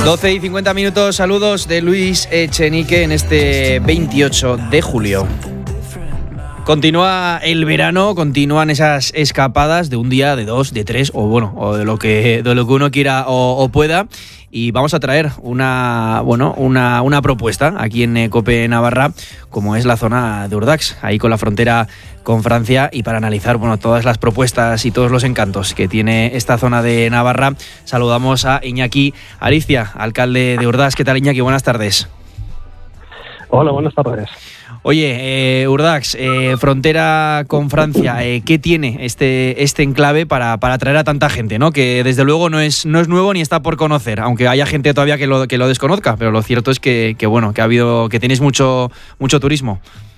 12:50, saludos de Luis Echenique en este 28 de julio. Continúa el verano, continúan esas escapadas de un día, de dos, de tres, o de lo que uno quiera o pueda. Y vamos a traer una propuesta aquí en COPE Navarra, como es la zona de Urdax, ahí con la frontera con Francia, y para analizar todas las propuestas y todos los encantos que tiene esta zona de Navarra, saludamos a Iñaki Ariztia, alcalde de Urdax. ¿Qué tal, Iñaki? Buenas tardes. Hola, buenas tardes. Oye, Urdax, frontera con Francia, ¿qué tiene este enclave para atraer a tanta gente, ¿no? Que desde luego no es nuevo ni está por conocer, aunque haya gente todavía que lo desconozca, pero lo cierto es que tenéis mucho turismo.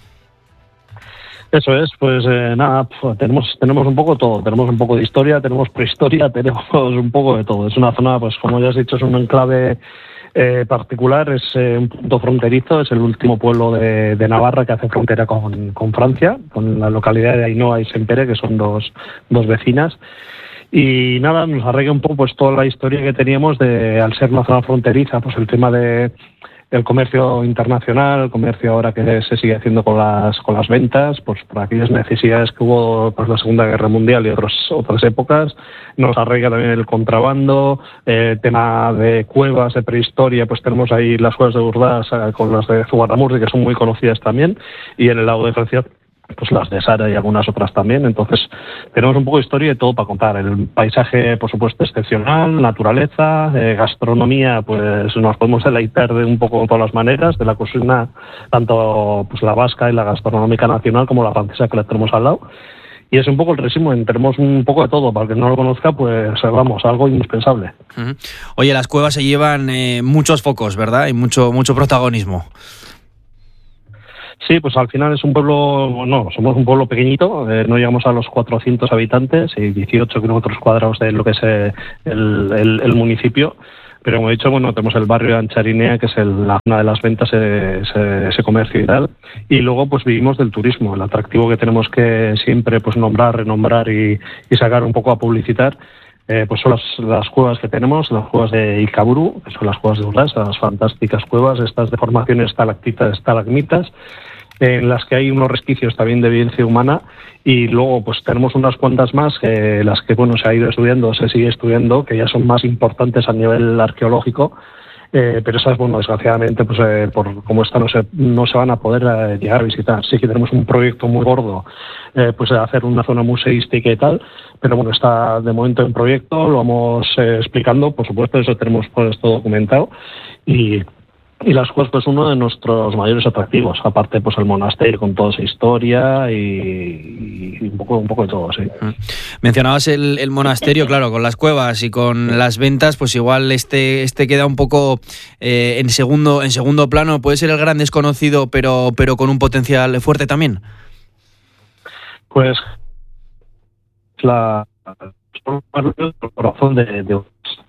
Eso es, pues tenemos un poco todo, tenemos un poco de historia, tenemos prehistoria, tenemos un poco de todo. Es una zona, pues como ya has dicho, es un enclave particular, es un punto fronterizo, es el último pueblo de Navarra que hace frontera con Francia, con la localidad de Ainhoa y Sempere, que son dos vecinas. Y nada, nos arraiga un poco pues toda la historia que teníamos al ser una zona fronteriza, pues el tema del comercio internacional, el comercio ahora que se sigue haciendo con las ventas, pues por aquellas necesidades que hubo pues la Segunda Guerra Mundial y otras épocas. Nos arraiga también el contrabando, tema de cuevas, de prehistoria, pues tenemos ahí las cuevas de Urdax con las de Zugarramurdi, que son muy conocidas también, y en el lago de Francia pues las de Sara y algunas otras también. Entonces tenemos un poco de historia y todo para contar. El paisaje, por supuesto, excepcional, naturaleza, gastronomía, pues nos podemos deleitar de un poco de todas las maneras, de la cocina, tanto pues la vasca y la gastronómica nacional como la francesa, que la tenemos al lado. Y es un poco el resumen, tenemos un poco de todo. Para el que no lo conozca, pues vamos, algo indispensable. Uh-huh. Oye, las cuevas se llevan muchos focos, ¿verdad? Y mucho protagonismo. Sí, pues al final es un pueblo, somos un pueblo pequeñito, no llegamos a los 400 habitantes y 18 kilómetros cuadrados de lo que es el municipio, pero como he dicho, tenemos el barrio de Ancharinea, que es la zona de las ventas, ese comercio y tal, y luego pues vivimos del turismo, el atractivo que tenemos que siempre pues nombrar, renombrar y sacar un poco a publicitar. Pues son las cuevas que tenemos, las cuevas de Ilkaburu, que son las cuevas de Urdax, las fantásticas cuevas, estas de formación estalagmitas, en las que hay unos resquicios también de evidencia humana, y luego pues tenemos unas cuantas más, las que se ha ido estudiando, se sigue estudiando, que ya son más importantes a nivel arqueológico, pero esas, desgraciadamente, pues por cómo están, no se van a poder llegar a visitar. Sí que tenemos un proyecto muy gordo, pues de hacer una zona museística y tal, pero está de momento en proyecto, lo vamos explicando, por supuesto, eso tenemos pues todo documentado, y las cuevas pues uno de nuestros mayores atractivos, aparte pues el monasterio con toda esa historia y un poco de todo, sí. Mencionabas el monasterio, claro, con las cuevas y con las ventas, pues igual este queda un poco en segundo plano. Puede ser el gran desconocido, pero con un potencial fuerte también. Pues el corazón de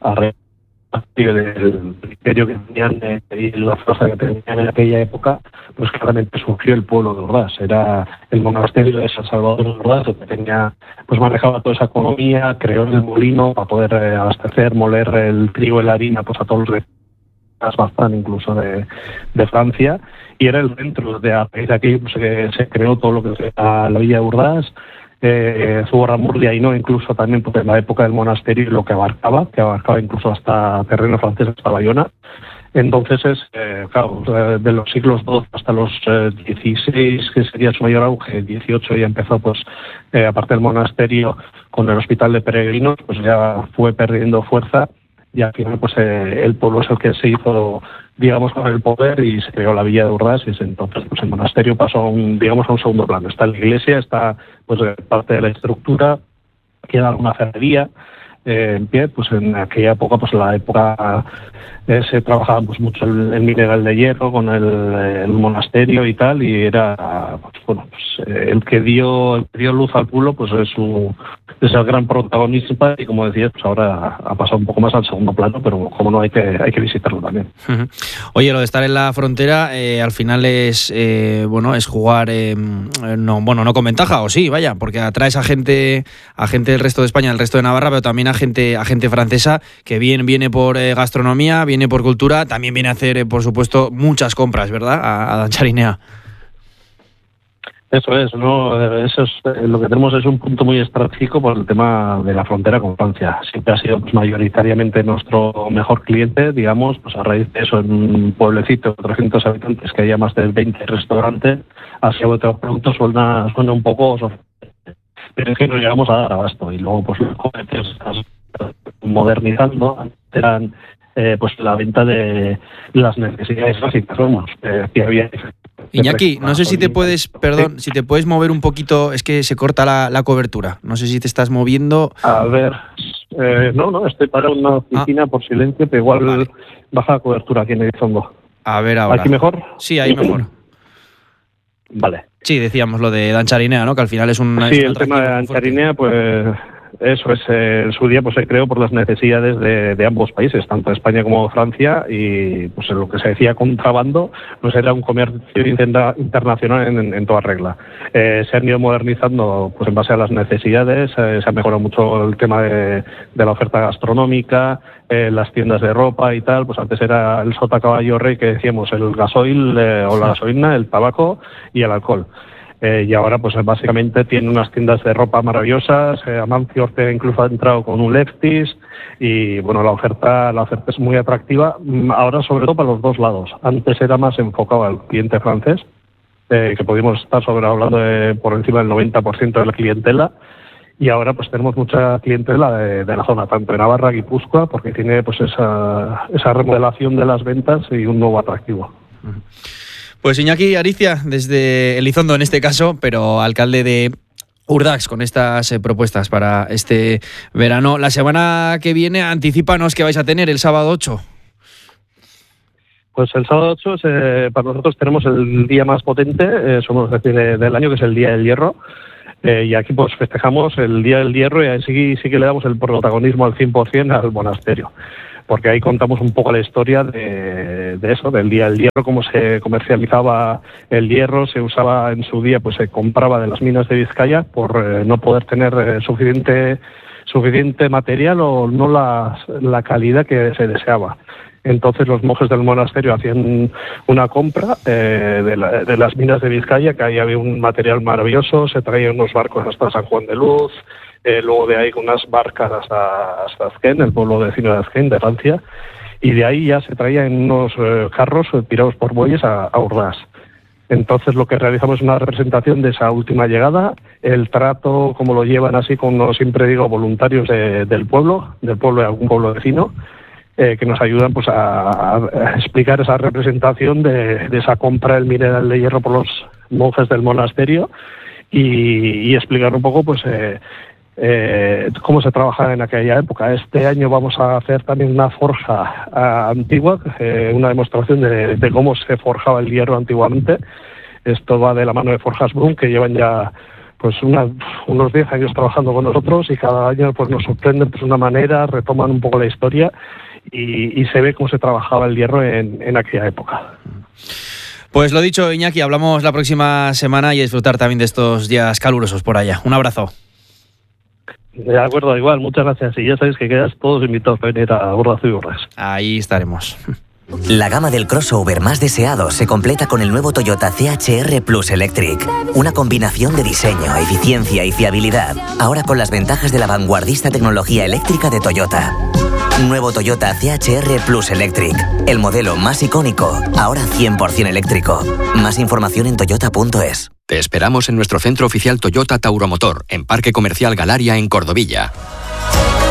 del imperio que tenían y la fuerza que tenían en aquella época, pues claramente surgió el pueblo de Urdax. Era el monasterio de San Salvador de Urdax, que manejaba toda esa economía, creó el molino para poder abastecer, moler el trigo y la harina pues a todos los bastante incluso de Francia, y era el centro. A raíz de aquí pues, se creó todo lo que era la villa de Urdax, Zugarramurdi y Ainhoa, incluso también porque en la época del monasterio lo que abarcaba incluso hasta terreno francés, hasta Bayona. Entonces de los siglos XII hasta los XVI, que sería su mayor auge, 18 ya empezó pues aparte del monasterio con el hospital de peregrinos, pues ya fue perdiendo fuerza, y al final pues el pueblo es el que se hizo, digamos, con el poder, y se creó la villa de Urdax, y entonces pues el monasterio pasó a un segundo plano. Está la iglesia, está pues parte de la estructura, queda alguna ferrería en pie. Pues en aquella época, pues la época se trabajaba pues mucho el mineral de hierro con el monasterio y tal, y era el que dio luz al pueblo, pues es el gran protagonista, y como decías, pues ahora ha pasado un poco más al segundo plano, pero como no, hay que visitarlo también. Uh-huh. Oye, lo de estar en la frontera al final es jugar no con ventaja, o sí, vaya, porque atraes a gente del resto de España, del resto de Navarra, pero también a gente francesa que bien viene por gastronomía, viene por cultura, también viene a hacer, por supuesto, muchas compras, ¿verdad? A Dancharinea. Eso es, ¿no? Eso es, lo que tenemos es un punto muy estratégico por el tema de la frontera con Francia. Siempre ha sido mayoritariamente nuestro mejor cliente, digamos, pues a raíz de eso, en un pueblecito de 300 habitantes que haya más de 20 restaurantes, así a otros productos suena un poco, pero es que nos llegamos a dar abasto. Y luego, pues los comercios están modernizando, eran pues la venta de las necesidades básicas, vamos, que había. Iñaki, no sé si te puedes, perdón, si te puedes mover un poquito, es que se corta la cobertura. No sé si te estás moviendo. A ver, no, estoy para una oficina por silencio, pero igual baja la cobertura aquí en Elizondo. A ver ahora. ¿Aquí mejor? Sí, ahí mejor. Vale. Sí, decíamos lo de Dancharinea, ¿no? Que al final es un... Sí, el tema de Dancharinea, pues... Eso es, en su día pues se creó por las necesidades de ambos países, tanto España como Francia, y pues en lo que se decía contrabando, pues era un comercio internacional en toda regla. Se han ido modernizando pues en base a las necesidades, se ha mejorado mucho el tema de la oferta gastronómica, las tiendas de ropa y tal, pues antes era el sota caballo rey que decíamos, el gasoil o la gasolina, el tabaco y el alcohol. Y ahora pues básicamente tiene unas tiendas de ropa maravillosas, Amancio Ortega incluso ha entrado con un Leftis y bueno, la oferta es muy atractiva, ahora sobre todo para los dos lados. Antes era más enfocado al cliente francés, que podíamos estar hablando de por encima del 90% de la clientela, y ahora pues tenemos mucha clientela de la zona, tanto de Navarra, Guipúzcoa, porque tiene pues esa remodelación de las ventas y un nuevo atractivo. Pues Iñaki Aricia, desde Elizondo en este caso, pero alcalde de Urdax, con estas propuestas para este verano. La semana que viene, anticípanos que vais a tener el sábado 8. Pues el sábado 8 para nosotros tenemos el día más potente, somos decir, del año, que es el Día del Hierro. Y aquí pues festejamos el Día del Hierro y ahí sí que le damos el protagonismo al 100% al monasterio. Porque ahí contamos un poco la historia de eso, del Día del Hierro, cómo se comercializaba el hierro, se usaba en su día, pues se compraba de las minas de Vizcaya por no poder tener suficiente material o no la calidad que se deseaba. Entonces los monjes del monasterio hacían una compra de las minas de Vizcaya, que ahí había un material maravilloso, se traían unos barcos hasta San Juan de Luz, luego de ahí unas barcas hasta Azquén, el pueblo vecino de Azquén, de Francia, y de ahí ya se traían unos carros tirados por bueyes a Urdax. Entonces lo que realizamos es una representación de esa última llegada, el trato, como lo llevan así con, siempre digo, voluntarios del pueblo de algún pueblo vecino, que nos ayudan pues a explicar esa representación de esa compra del mineral de hierro por los monjes del monasterio y explicar un poco pues cómo se trabajaba en aquella época. Este año vamos a hacer también una forja antigua, una demostración de cómo se forjaba el hierro antiguamente. Esto va de la mano de Forjas Brun, que llevan ya pues unos 10 años trabajando con nosotros y cada año pues nos sorprenden pues una manera, retoman un poco la historia y se ve cómo se trabajaba el hierro en aquella época. Pues lo dicho, Iñaki, hablamos la próxima semana y disfrutar también de estos días calurosos por allá. Un abrazo. De acuerdo, igual, muchas gracias. Y ya sabéis que quedas todos invitados a venir a Urdax y Urdax. Ahí estaremos. La gama del crossover más deseado se completa con el nuevo Toyota CHR Plus Electric. Una combinación de diseño, eficiencia y fiabilidad. Ahora con las ventajas de la vanguardista tecnología eléctrica de Toyota. Nuevo Toyota CHR Plus Electric. El modelo más icónico, ahora 100% eléctrico. Más información en toyota.es. Te esperamos en nuestro centro oficial Toyota Tauromotor, en Parque Comercial Galaria, en Cordovilla.